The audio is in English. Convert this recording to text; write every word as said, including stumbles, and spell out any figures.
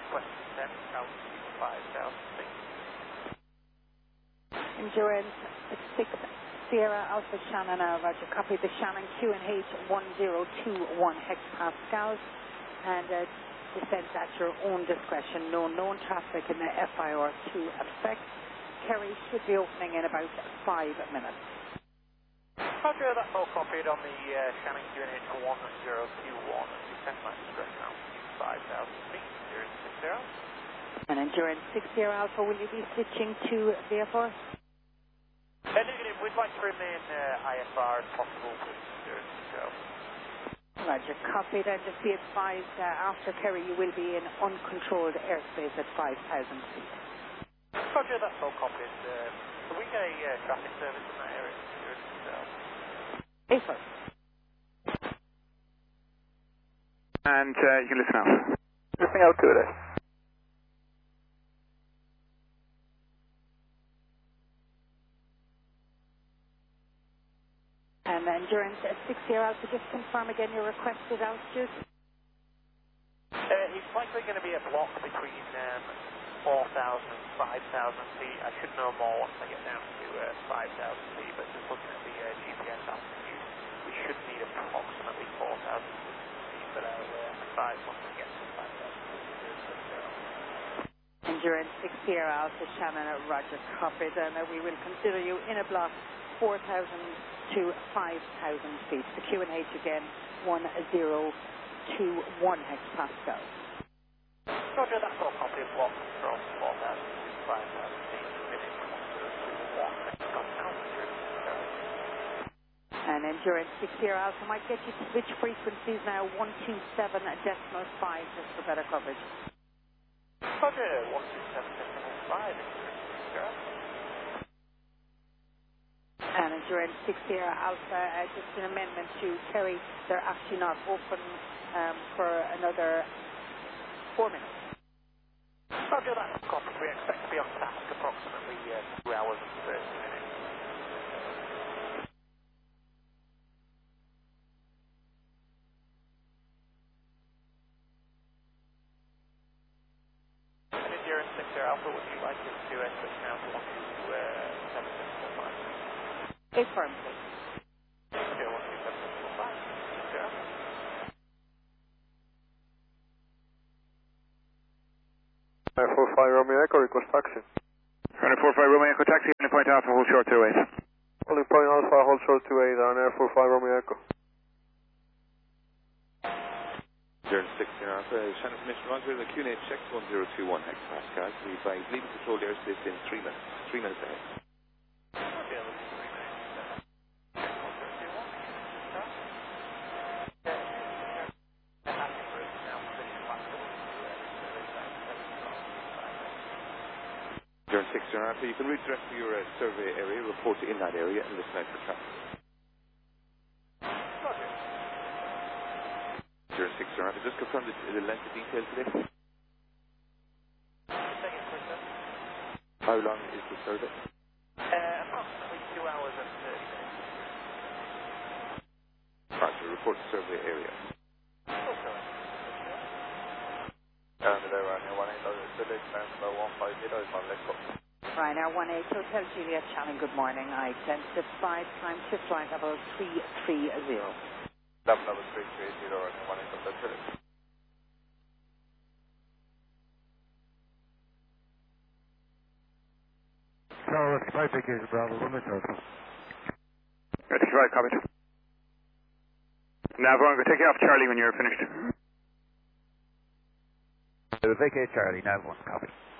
West ten, altitude five thousand feet. Endurance six Sierra Alpha Shannon, uh, Roger, copy the Shannon Q N H one zero two one hectopascals, and uh, descent at your own discretion. No known traffic in the F I R two effect. Kerry should be opening in about five minutes. Roger, that's all copied on the uh, Shannon Q N H one zero two one, descent at discretion, altitude five thousand feet, endurance six zero. And endurance six zero Alpha, will you be switching to V F R? Uh, negative, we'd like to remain uh, I F R if possible, please, endurance six zero. Roger, copied, and just be advised, uh, after Kerry you will be in uncontrolled airspace at five thousand feet. Roger, that's all copied. Uh, can we get a uh, traffic service in that area? Endurance six zero. April. And uh, you can listen out. Listening out to it. And endurance at six zero Alpha, just confirm again your requested altitude. Uh, it's likely going to be a block between um, four thousand and five thousand feet. I should know more once I get down to uh, five thousand feet, but just looking at the uh, G P S altitude, we should need approximately four thousand feet, but I'll uh, advise once we get to five thousand feet. Endurance six zero Alpha Shannon, Roger, copied, and uh, we will consider you in a block four thousand to five thousand feet. The Q N H again, one zero two one hectopascals. Roger, that's all copy of block from four thousand to five thousand feet. Finish one zero two one hectopascals. And endurance six zero Alpha might get you to switch frequencies now, one two seven decimal five, just for better coverage. Roger, one two seven decimal five, endurance six zero. And endurance six zero Alpha, uh, just an amendment to Kerry, they're actually not open um, for another four minutes. Roger, that's copy. We expect to be on task approximately uh, two hours and thirty minutes. And endurance six zero Alpha, would you like us to uh, switch now to one two seven decimal five? Affirm, please. Okay, one two seven decimal five. six zero. nine four five Romeo Echo, request taxi. nine four five Romeo Echo taxi, only point Alpha, hold short two eight. Only point Alpha, hold short two eight on nine four five Romeo Echo. Endurance six zero Alpha, Shannon Commission Roger, the Q N H check one zero two one hectopascals. We advise leaving controlled airspace in three minutes. Three minutes ahead. Okay, let's do three minutes. one zero two one. Endurance six zero Alpha, you can redirect to your uh, survey area, report in that area, and listen out for traffic. Roger. Endurance six zero Alpha, just confirm the, the length of detail today. Second question. How long is the survey? Uh, approximately two hours and thirty minutes. Roger, report to survey area. Okay. Canada Ryanair one eight zero, Civic, November one five zero, is on Echo. Ryanair one eight Hotel Juliet Shannon, good morning. I identified time shift line level three three zero. Level level three three zero, Ryanair one eight zero, Civic. Tower five vacation Bravo, one minute total. Ready, right, copied. Now, I'm going to take you off Charlie when you're finished. Vacate Charlie, nav one, copy.